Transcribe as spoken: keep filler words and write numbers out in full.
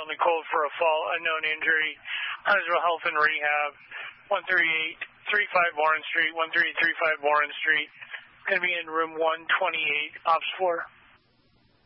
on the cold for a fall, unknown injury. Huntersville Health and Rehab, one thirty-eight thirty-five Warren Street, one thirty-eight thirty-five Warren Street. Going to be in room one twenty-eight, ops floor.